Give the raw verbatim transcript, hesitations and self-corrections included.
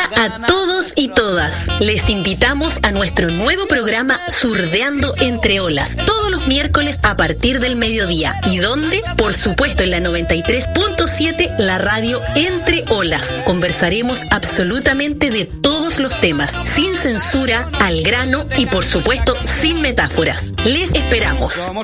Hola a todos y todas. Les invitamos a nuestro nuevo programa Surdeando entre Olas, todos los miércoles a partir del mediodía. ¿Y dónde? Por supuesto en la noventa y tres punto siete, la radio Entre Olas. Conversaremos absolutamente de todos los temas, sin censura, al grano y por supuesto sin metáforas. Les esperamos.